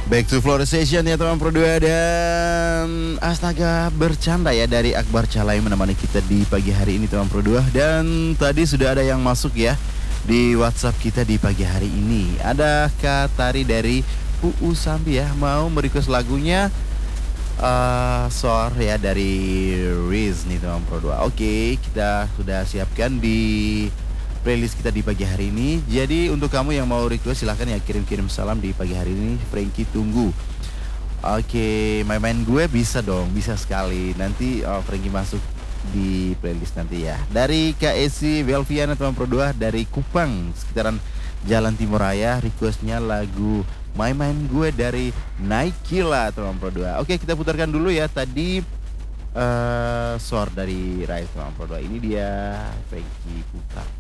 Back to Floor Session ya teman Pro 2 dan astaga bercanda ya dari Akbar Calai menemani kita di pagi hari ini teman Pro 2. Dan tadi sudah ada yang masuk ya di WhatsApp kita di pagi hari ini. Ada Kak Tari dari UU Sambi ya, mau merequest lagunya Soar ya dari Riz nih teman Pro 2. Oke, kita sudah siapkan di playlist kita di pagi hari ini. Jadi untuk kamu yang mau request silahkan ya kirim-kirim salam di pagi hari ini. Frankie tunggu. Oke, main-main gue bisa dong, bisa sekali. Nanti Frankie masuk di playlist nanti ya. Dari KSC Velviana teman Pro 2 dari Kupang sekitaran Jalan Timur Raya, requestnya lagu main-main gue dari Naikila teman Pro 2. Oke, kita putarkan dulu ya tadi Soar dari Rise teman Pro 2. Ini dia Frankie putar.